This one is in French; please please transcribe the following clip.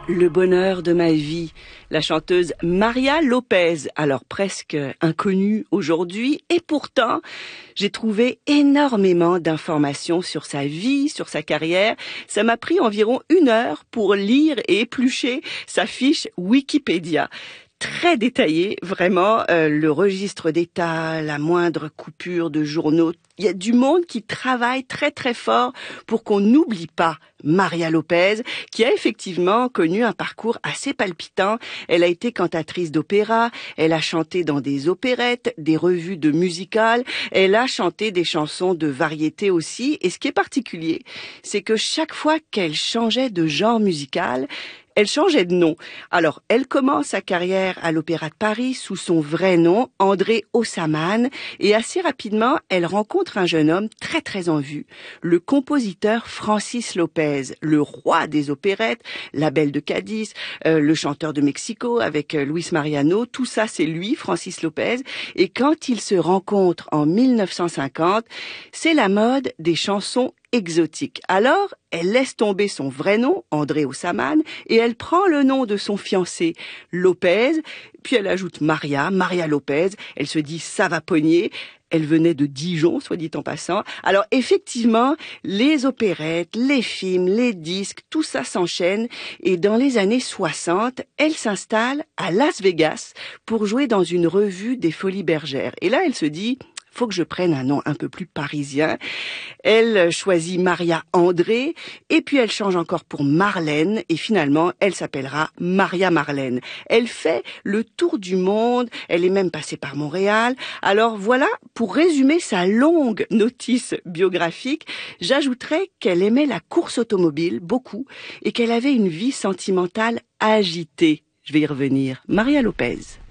Le bonheur de ma vie, la chanteuse Maria Lopez, alors presque inconnue aujourd'hui, et pourtant j'ai trouvé énormément d'informations sur sa vie, sur sa carrière. Ça m'a pris environ 1 heure pour lire et éplucher sa fiche Wikipédia. Très détaillé, vraiment, le registre d'état, la moindre coupure de journaux. Il y a du monde qui travaille très très fort pour qu'on n'oublie pas Maria Lopez, qui a effectivement connu un parcours assez palpitant. Elle a été cantatrice d'opéra, elle a chanté dans des opérettes, des revues de musicals, elle a chanté des chansons de variété aussi. Et ce qui est particulier, c'est que chaque fois qu'elle changeait de genre musical, elle changeait de nom. Alors, elle commence sa carrière à l'Opéra de Paris sous son vrai nom, André Haussmann, et assez rapidement, elle rencontre un jeune homme très très en vue, le compositeur Francis Lopez, le roi des opérettes, La Belle de Cadiz, le chanteur de Mexico avec Luis Mariano, tout ça c'est lui, Francis Lopez, et quand ils se rencontrent en 1950, c'est la mode des chansons exotique. Alors, elle laisse tomber son vrai nom, André Haussmann, et elle prend le nom de son fiancé, Lopez, puis elle ajoute Maria Lopez. Elle se dit, ça va pogner. Elle venait de Dijon, soit dit en passant. Alors effectivement, les opérettes, les films, les disques, tout ça s'enchaîne. Et dans les années 60, elle s'installe à Las Vegas pour jouer dans une revue des Folies Bergères. Et là, elle se dit, faut que je prenne un nom un peu plus parisien. Elle choisit Maria André, et puis elle change encore pour Marlène, et finalement, elle s'appellera Maria Marlène. Elle fait le tour du monde, elle est même passée par Montréal. Alors voilà, pour résumer sa longue notice biographique, j'ajouterais qu'elle aimait la course automobile, beaucoup, et qu'elle avait une vie sentimentale agitée. Je vais y revenir. Maria Lopez.